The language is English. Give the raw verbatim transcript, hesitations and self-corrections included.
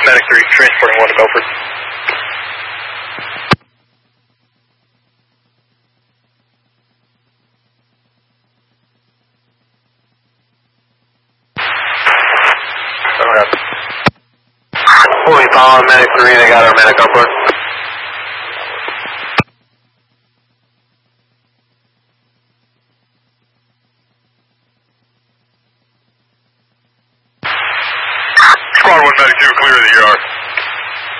Medic three, transporting one to Milford. Fully following Medic three, they got our medic on board. Squad one, Medic two, clear of the E R.